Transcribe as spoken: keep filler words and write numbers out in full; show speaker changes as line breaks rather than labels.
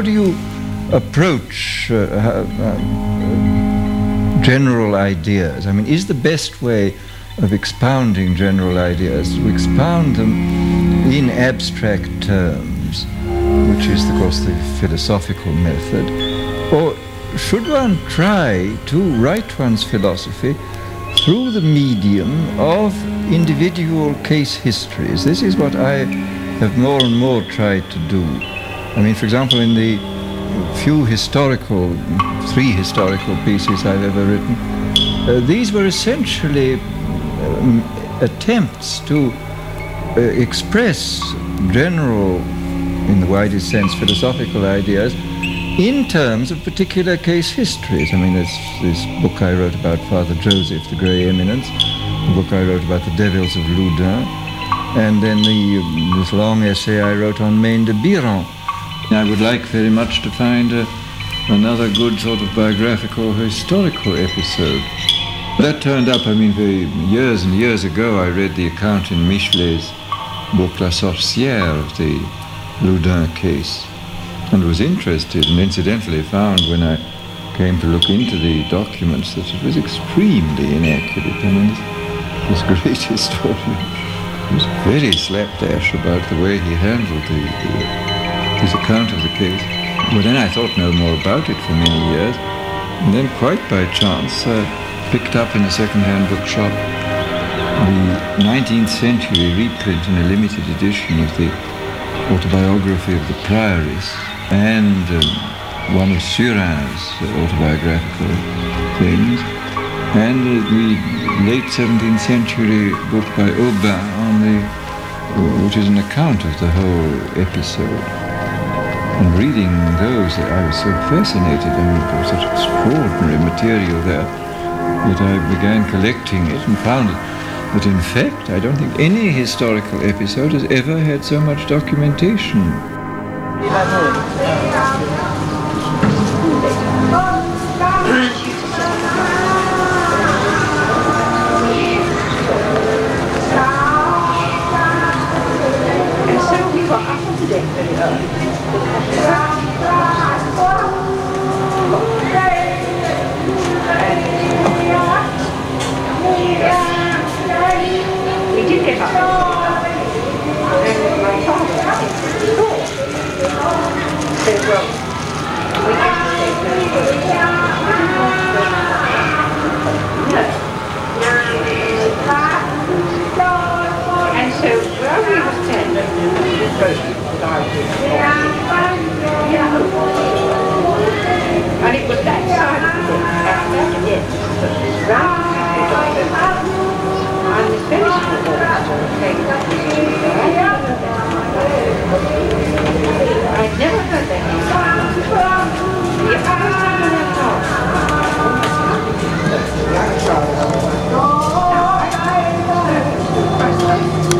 how do you approach uh, uh, general ideas? I mean, is the best way of expounding general ideas to expound them in abstract terms, which is, of course, the philosophical method, or should one try to write one's philosophy through the medium of individual case histories? This is what I have more and more tried to do. I mean, for example, in the few historical, three historical pieces I've ever written, uh, these were essentially um, attempts to uh, express general, in the widest sense, philosophical ideas in terms of particular case histories. I mean, there's this book I wrote about Father Joseph, the Grey Eminence, the book I wrote about the Devils of Loudun, and then the, this long essay I wrote on Maine de Biran. I would like very much to find a, another good sort of biographical, historical episode. That turned up, I mean, very years and years ago, I read the account in Michelet's book La Sorcière of the Loudun case, and was interested, and incidentally found when I came to look into the documents that it was extremely inaccurate. I mean, this, this great historian was very slapdash about the way he handled the, the, his account of the case. But then I thought no more about it for many years, and then quite by chance I picked up in a second-hand bookshop the nineteenth century reprint in a limited edition of the autobiography of the Prioress, and um, one of Surin's autobiographical things, and uh, the late seventeenth century book by Aubin on the, uh, which is an account of the whole episode. And reading those, I was so fascinated. I mean, there was such extraordinary material there that I began collecting it and found that, in fact, I don't think any historical episode has ever had so much documentation.
And so we were up today very early. We did get up.